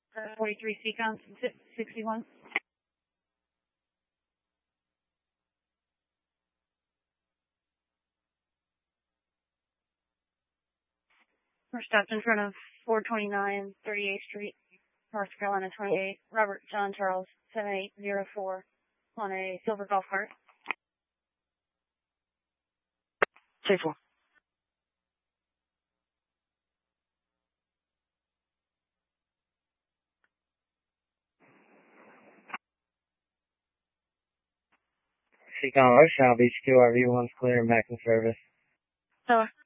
43 Seacom 61. We're stopped in front of 429 38th Street, North Carolina 28. Robert John Charles 7804 on a silver golf cart. C4. Seacom Ocean Beach QRV 1's clear and back in service. Stellar.